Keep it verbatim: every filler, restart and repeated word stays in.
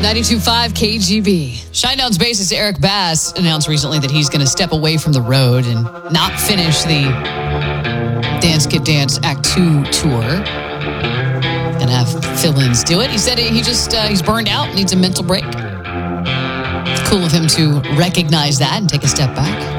ninety-two point five K G B. Shinedown's bassist Eric Bass announced recently that he's going to step away from the road and not finish the Dance Kid Dance Act two tour and have fill-ins do it. He said he just uh, he's burned out, needs a mental break. Cool of him to recognize that and take a step back.